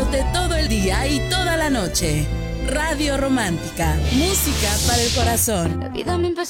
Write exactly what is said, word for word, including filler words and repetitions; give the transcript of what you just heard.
acompañándote todo el día y toda la noche. Radio Romántica, música para el corazón. La vida me empezó